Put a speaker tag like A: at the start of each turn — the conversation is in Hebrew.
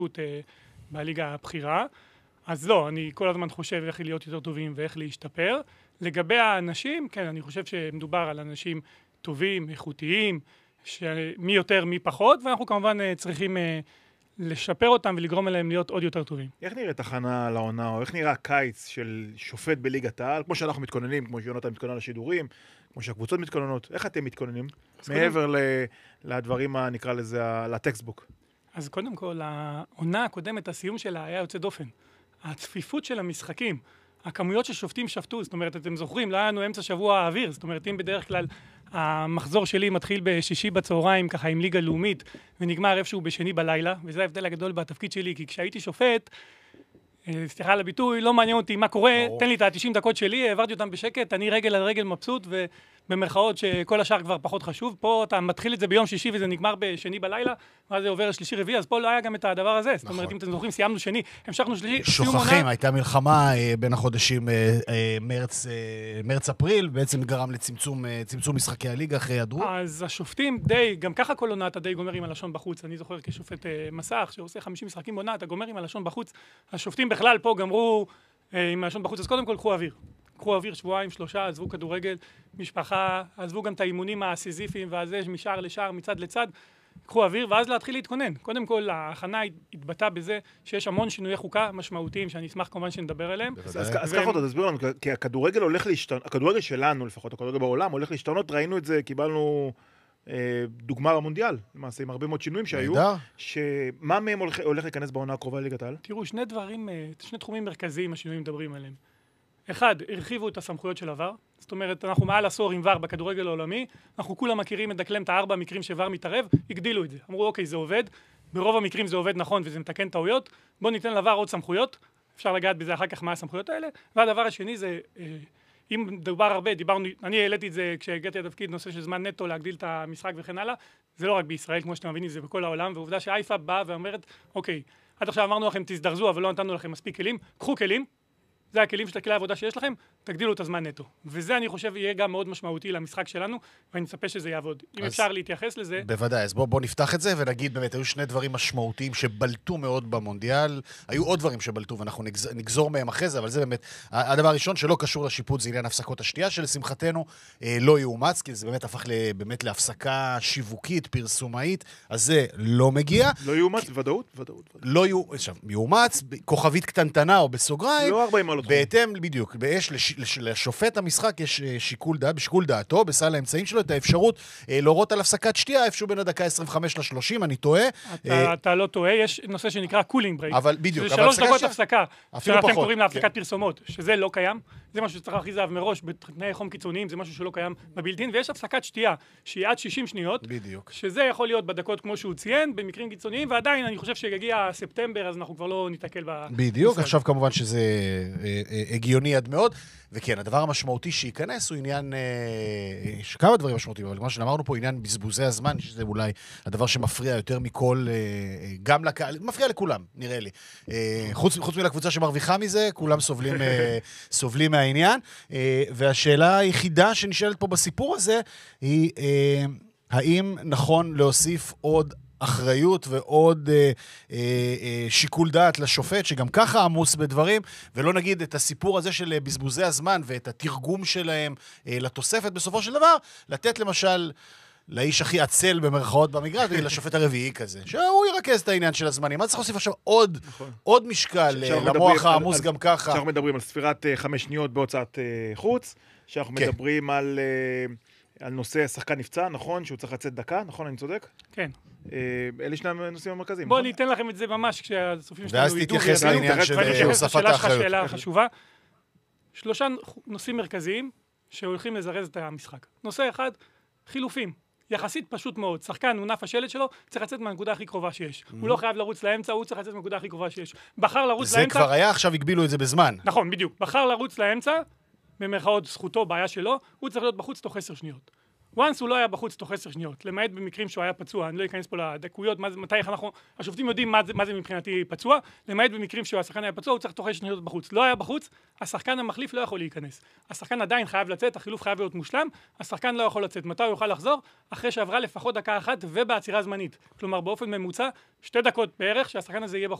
A: בליגה הבכירה. אז לא, אני כל הזמן חושב איך להיות יותר טובים ואיך להשתפר. לגבי האנשים, כן, אני חושב שמדובר על אנשים טובים, איכותיים, מי יותר, מי פחות, ואנחנו כמובן צריכים לשפר אותם ולגרום אליהם להיות עוד יותר טובים.
B: איך נראית הכנה לעונה, או איך נראה הקיץ של שופט בליגת העל, כמו שאנחנו מתכוננים, כמו שיונתן מתכונן לשידורים, כמו שהקבוצות מתכוננות, איך אתם מתכוננים? מעבר לדברים, נקרא לזה, לטקסטבוק.
A: אז קודם כל, העונה הקודמת, הסיום שלה היה יוצא דופן. הצפיפות של המשחקים, הכמויות ששופטים שפטו, זאת אומרת, אתם זוכרים, לא היה לנו אמצע שבוע האוויר, זאת אומרת, אם בדרך כלל המחזור שלי מתחיל בשישי בצהריים, ככה עם ליגה לאומית, ונגמר איפשהו בשני בלילה, וזה ההבדל הגדול בתפקיד שלי, כי כשהייתי שופט, סליחה על הביטוי, לא מעניין אותי מה קורה, תן לי את ה-90 דקות שלי, העברתי אותם בשקט, אני רגל על רגל מבסוט, ובמרכאות שכל השאר כבר פחות חשוב. פה אתה מתחיל את זה ביום שישי וזה נגמר בשני בלילה, ואז זה עובר לשלישי רביעי, אז פה לא היה גם את הדבר הזה. זאת אומרת, אם אתם זוכרים, סיימנו שני, המשכנו שלישי.
C: שוכחים, הייתה מלחמה בין החודשים מרץ-אפריל, בעצם גרם לצמצום משחקי הליגה אחרי הדרו.
A: אז השופטים די, גם ככה כל עונה אתה די גומר עם הלשון בחוץ. אני זוכר כשופט מסך שעושה 50 משחקים בעונה, אתה גומר עם הלשון בחוץ. השופטים בכלל פה גמרו עם הלשון בחוץ. אז קודם כל קחו אוויר. קחו אוויר שבועיים, 3, עזבו כדורגל, משפחה, עזבו גם את האימונים הסיזיפיים והזה משער לשער, מצד לצד. קחו אוויר, ואז להתחיל להתכונן. קודם כל, ההכנה התבטאה בזה שיש המון שינויי חוקה משמעותיים, שאני אשמח כמובן שנדבר עליהם.
B: אז ככה עוד, תסביר לנו, כי הכדורגל הולך להשתנות, הכדורגל שלנו לפחות, הכדורגל בעולם הולך להשתנות, ראינו את זה, קיבלנו דוגמה במונדיאל, למעשה, עם הרבה מאוד שינויים שהיו, שמה מהם הולך להיכנס בעונה הקרובה לליגת העל?
A: תראו, שני תחומים מרכזיים השינויים מדברים עליהם. אחד, הרחיבו את הסמכויות של עבר, זאת אומרת, אנחנו מעל עשור עם ור בכדורגל העולמי, אנחנו כולם מכירים מדקלם את 4 המקרים שוור מתערב, הגדילו את זה. אמרו, אוקיי, זה עובד, ברוב המקרים זה עובד נכון וזה מתקן טעויות, בואו ניתן לבר עוד סמכויות, אפשר לגעת בזה אחר כך מה הסמכויות האלה, והדבר השני זה, אם דובר הרבה, אני העליתי את זה כשהגעתי לתפקיד נושא של זמן נטו להגדיל את המשחק וכן הלאה, זה לא רק בישראל, כמו שאתם מבינים, זה בכל העולם, ועובדה שאייפה באה ואומרת, אוקיי, עד עכשיו אמרנו לכם תזדרזו, אבל לא נתנו לכם מספיק כלים, קחו כלים, זה הכלים של כלי העבודה שיש לכם, תגדילו את הזמן נטו. וזה אני חושב יהיה גם מאוד משמעותי למשחק שלנו, ואני מצפה שזה יעבוד. אם אפשר להתייחס לזה...
C: בוודאי, אז בוא נפתח את זה ונגיד באמת, היו שני דברים משמעותיים שבלטו מאוד במונדיאל, היו עוד דברים שבלטו ואנחנו נגזור מהם אחרי זה, אבל זה באמת, הדבר הראשון שלא קשור לשיפוט זה עניין הפסקות השתייה, שלשמחתנו לא יאומץ, כי זה באמת הפך באמת להפסקה שיווקית, פרסומאית, אז זה לא מגיע.
B: לא יאומץ, ודאות.
C: לא יאומץ, כוכבית קטנטנה או בסוגריים.
B: לא 40 מעלות.
C: בהתאם, בדיוק, לשופט המשחק יש שיקול דעת, בשיקול דעתו, בסל האמצעים שלו, את האפשרות להורות על הפסקת שתייה, איפשהו בין הדקה 25 ל-30, אני טועה.
A: אתה לא טועה, יש נושא שנקרא קולינג ברייק.
C: אבל בדיוק,
A: זה 3 דקות הפסקה, שאתם קוראים להפסקת
C: כן.
A: פרסומות, שזה לא קיים, זה משהו שצריך להכריז עליו מראש, בתנאי חום קיצוניים, זה משהו שלא קיים בבילטין, ויש הפסקת שתייה, שהיא עד 60 שניות,
C: בדיוק.
A: שזה יכול להיות בדקות כמו שהוא ציין, במקרים קיצוניים, ועדיין אני חושב שיגיע ספטמבר, אז אנחנו כבר לא ניתקל
C: בדיוק, עכשיו כמובן שזה הגיוני עד מאוד, וכן, הדבר המשמעותי שייכנס הוא עניין, כמה דברים משמעותיים, אבל כמו שאמרנו פה, עניין בזבוזי הזמן, שזה אולי הדבר שמפריע יותר מכל, גם לקהל, מפריע לכולם, נראה לי. חוץ מלקבוצה שמרוויחה מזה, כולם סובלים מהעניין, והשאלה היחידה שנשאלת פה בסיפור הזה, היא, האם נכון להוסיף עוד אחריות ועוד שיקול דעת לשופט, שגם ככה עמוס בדברים, ולא נגיד את הסיפור הזה של בזבוזי הזמן ואת התרגום שלהם לתוספת בסופו של דבר, לתת למשל לאיש הכי עצל במרכאות במגרש, לשופט הרביעי כזה, שהוא ירכז את העניין של הזמנים. מה צריך להוסיף עכשיו עוד משקל למוח העמוס גם ככה?
B: שאנחנו מדברים על ספירת 5 שניות בהוצאת חוץ, שאנחנו מדברים על נושא שחקן נפצע, נכון? שהוא צריך לצאת דקה, נכון? אני צודק?
A: כן.
B: אלה שני הנושאים המרכזיים.
A: בואו ניתן לכם את זה ממש כשהסופים שלנו
C: ואז תתייחס לעניין של הוספת האחריות.
A: שאלה חשובה. 3 נושאים מרכזיים שהולכים לזרז את המשחק. נושא אחד, חילופים. יחסית פשוט מאוד. שחקן, הוא נף השלט שלו, צריך לצאת מהנקודה הכי קרובה שיש. הוא לא חייב לרוץ לאמצע, הוא צריך לצאת מהנקודה הכי קרובה שיש. בחר לרוץ לאמצע.
C: זה כבר היה, עכשיו הגבילו את זה בזמן.
A: נכון, בדיוק. בחר לרוץ לאמצע, במרכאות זכותו, בעיה שלו, הוא צריך להיות בחוץ תוך 10 שניות. once הוא לא היה בחוץ תוך 10 שניות, למעט במקרים שהוא היה פצוע, אני לא אכנס פה לדקויות, מתי אנחנו, השופטים יודעים מה זה מבחינתי פצוע, למעט במקרים שהשחקן היה פצוע, הוא צריך תוך 10 שניות בחוץ. לא היה בחוץ, השחקן המחליף לא יכול להיכנס. השחקן עדיין חייב לצאת, החילוף חייב להיות מושלם, השחקן לא יכול לצאת. מתי הוא יוכל לחזור? אחרי שעברה לפחות דקה אחת ובעצירה זמנית. כלומר, באופן ממוצע, 2 דקות בערך שהשחקן הזה יהיה בחוץ.